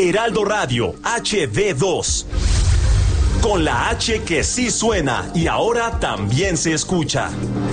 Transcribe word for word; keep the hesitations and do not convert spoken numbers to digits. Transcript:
Heraldo Radio, H D dos. Con la H que sí suena y ahora también se escucha.